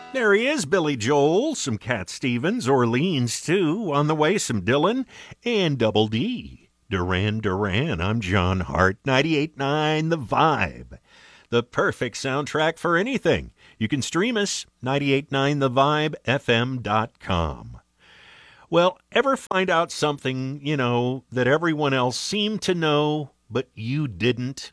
There he is, Billy Joel, some Cat Stevens, Orleans too, on the way some Dylan, and Double D. Duran Duran, I'm John Hart, 98.9 The Vibe. The perfect soundtrack for anything. You can stream us, 989thevibefm.com. Well, ever find out something, that everyone else seemed to know, but you didn't?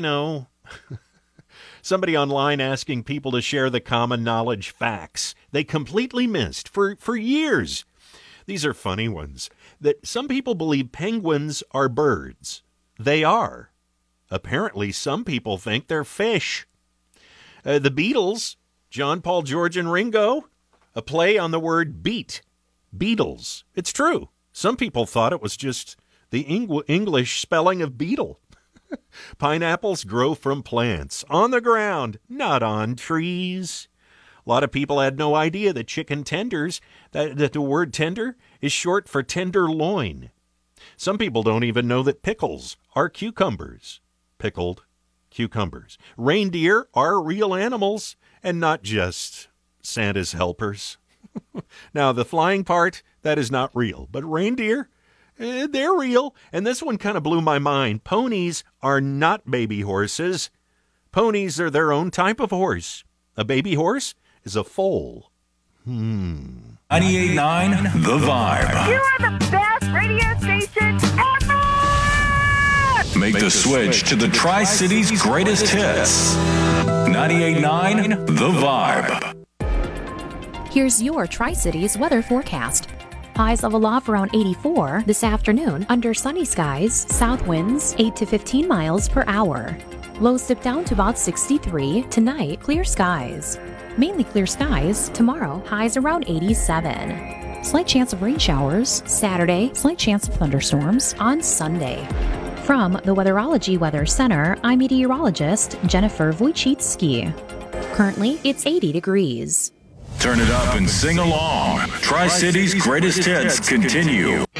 Somebody online asking people to share the common knowledge facts they completely missed for years. These are funny ones. That some people believe penguins are birds. They are. Apparently, some people think they're fish. The Beatles, John, Paul, George, and Ringo, a play on the word beat. Beatles. It's true. Some people thought it was just the English spelling of beetle. Pineapples grow from plants, on the ground, not on trees. A lot of people had no idea that chicken tenders, that the word tender is short for tenderloin. Some people don't even know that pickles are cucumbers. Pickled cucumbers. Reindeer are real animals and not just Santa's helpers. Now, the flying part, that is not real, but reindeer, they're real, and this one kind of blew my mind. Ponies are not baby horses. Ponies are their own type of horse. A baby horse is a foal. 98.9 The Vibe. You are the best radio station ever! Make the switch to the Tri-Cities greatest hits. 98.9 The Vibe. Here's your Tri-Cities weather forecast. Highs of aloft around 84 this afternoon under sunny skies, south winds 8 to 15 miles per hour. Lows dip down to about 63. Tonight, clear skies. Mainly clear skies. Tomorrow, highs around 87. Slight chance of rain showers. Saturday, slight chance of thunderstorms on Sunday. From the Weatherology Weather Center, I'm meteorologist Jennifer Wojcicki. Currently, it's 80 degrees. Turn it up and sing along. Tri-Cities greatest hits continue.